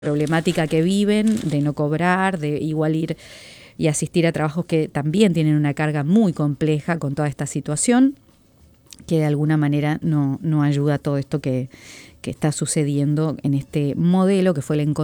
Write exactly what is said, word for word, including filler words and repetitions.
problemática que viven, de no cobrar, de igual ir y asistir a trabajos que también tienen una carga muy compleja con toda esta situación, que de alguna manera no, no ayuda a todo esto que, que está sucediendo en este modelo que fue el encontramiento